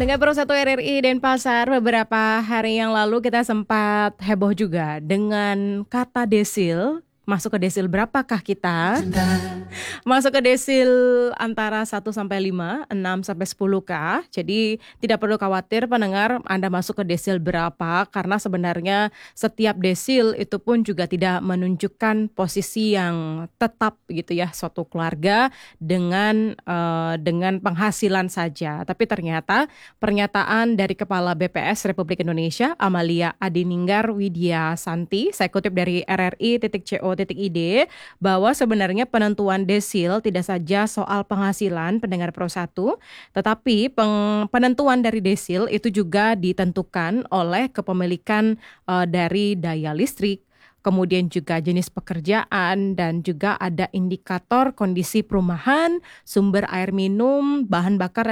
Pendengar Pro 1 RRI Denpasar, beberapa hari yang lalu kita sempat heboh juga dengan kata desil. Masuk ke desil berapakah kita? Masuk ke desil antara 1 sampai 5, 6 sampai 10 kah? Jadi tidak perlu khawatir pendengar Anda masuk ke desil berapa, karena sebenarnya setiap desil itu pun juga tidak menunjukkan posisi yang tetap gitu ya suatu keluarga dengan penghasilan saja. Tapi ternyata pernyataan dari Kepala BPS Republik Indonesia Amalia Adininggar Widya Santi, saya kutip dari rri.co.id, bahwa sebenarnya penentuan desil tidak saja soal penghasilan pendengar Pro 1, tetapi penentuan dari desil itu juga ditentukan oleh kepemilikan dari daya listrik, kemudian juga jenis pekerjaan, dan juga ada indikator kondisi perumahan, sumber air minum, bahan bakar,